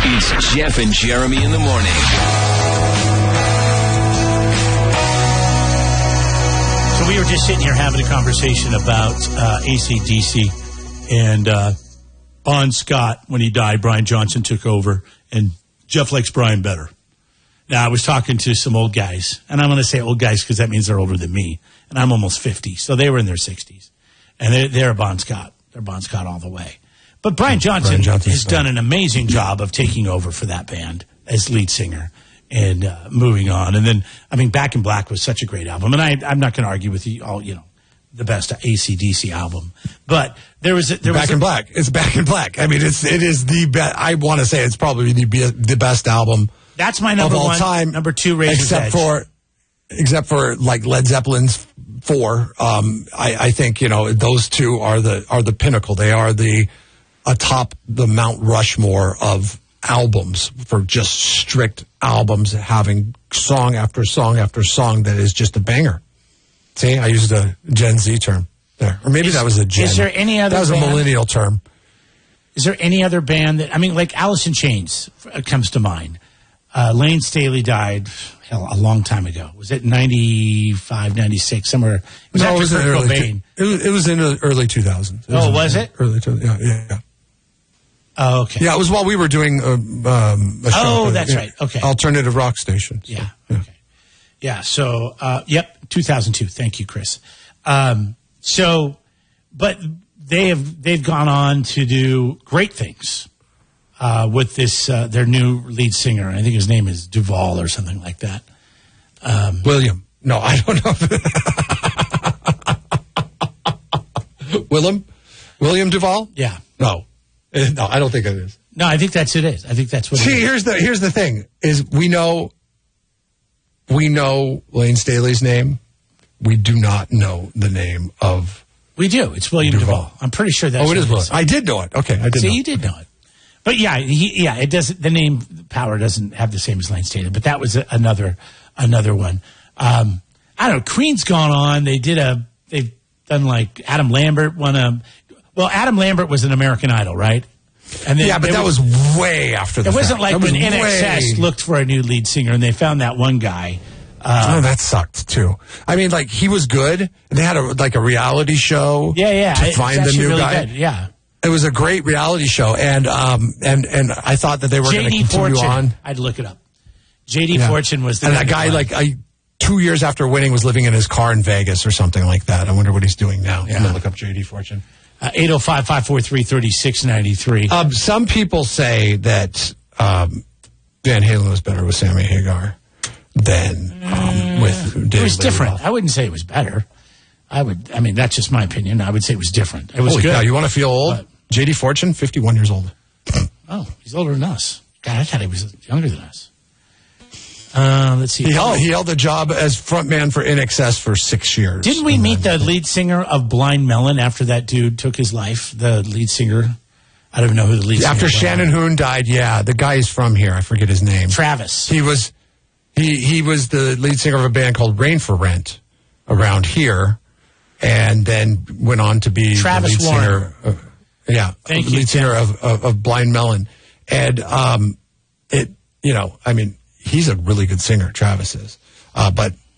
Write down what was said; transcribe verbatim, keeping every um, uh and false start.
It's Jeff and Jeremy in the morning. So we were just sitting here having a conversation about uh, A C D C and uh, Bon Scott. When he died, Brian Johnson took over, and Jeff likes Brian better. Now, I was talking to some old guys, and I'm going to say old guys because that means they're older than me, and I'm almost fifty, so they were in their sixties. And they're, they're Bon Scott. They're Bon Scott all the way. But Brian Johnson Brian has done an amazing job of taking over for that band as lead singer and uh, moving on. And then, I mean, Back in Black was such a great album. And I, I'm not going to argue with you all, you know, the best A C D C album. But there was a, there Back was in a, Black. It's Back in Black. I mean, it's it is the best. I want to say it's probably the be- the best album. That's my number of all one. Time, number two, Razor's except Edge. for except for like Led Zeppelin's Four. Um, I, I think you know those two are the are the pinnacle. They are the atop the Mount Rushmore of albums for just strict albums, having song after song after song that is just a banger. See, I used a Gen Z term there, or maybe Is- that was a Gen. is there any other That was band- a millennial term. Is there any other band that, I mean, like Alice in Chains uh, comes to mind. Uh, Lane Staley died hell, a long time ago. Was it ninety-five, ninety-six, somewhere? It was No, after it was in Kurt the early. Cobain. Two, it, was, it was in the early two thousands. It Oh, in was the it? Early two. Yeah, yeah, yeah. Oh, okay. Yeah, it was while we were doing a, um, a show. Oh, uh, that's yeah, right. Okay. Alternative rock station. So, Yeah. Okay. Yeah. So, uh, yep, two thousand two. Thank you, Chris. Um, so, but they have they've gone on to do great things uh, with this uh, their new lead singer. I think his name is Duvall or something like that. Um, William. No, I don't know. Willem? William Duvall? yeah. No. Eh, No, I don't think it is. No, I think that's it is. I think that's what. See, it is. here's the here's the thing: is we know we know Lane Staley's name. We do not know the name of. We do. It's William Duvall. Duvall. I'm pretty sure that's. Oh, it is what William. I did know it. Okay, I did. See, know. you did know it. But yeah, he, yeah, it doesn't. The name Power doesn't have the same as Lane Staley, but that was a, another another one. Um, I don't know. Queen's gone on. They did a. They've done like Adam Lambert won a. Well, Adam Lambert was an American Idol, right? And then Yeah, but it that was, way after the It wasn't fact. like That was when N X S way- looked for a new lead singer and they found that one guy. Uh, oh, that sucked too. I mean, like he was good. They had a like a reality show. yeah, yeah. To it's find the actually new really guy. good. Yeah. It was a great reality show, and um and and I thought that they were going to J D continue Fortune. on. I'd look it up. J D Yeah. Fortune was the and guy that guy won. like I, two years after winning was living in his car in Vegas or something like that. I wonder what he's doing now. Yeah. I'm gonna look up J D Fortune. Uh, eight oh five, five four three, three six nine three. Um, some people say that um, Van Halen was better with Sammy Hagar than um, with David It was Lee different. Roth. I wouldn't say it was better. I would. I mean, that's just my opinion. I would say it was different. It was Holy good. cow, you want to feel old? But- J D Fortune, fifty-one years old. Oh, he's older than us. God, I thought he was younger than us. Uh, let's see. He held, Oh, he held the job as frontman for N X S for six years. didn't we And meet then- the lead singer of Blind Melon after that dude took his life? The lead singer. I don't even know who the lead singer After was. Shannon Hoon died, yeah, the guy is from here. I forget his name. Travis. He was he he was the lead singer of a band called Rain for Rent around here, and then went on to be Travis the lead Warren. singer. Of, yeah, Thank lead you, singer Tim. of, of of Blind Melon, and um, it you know, I mean, he's a really good singer. Travis is, uh, but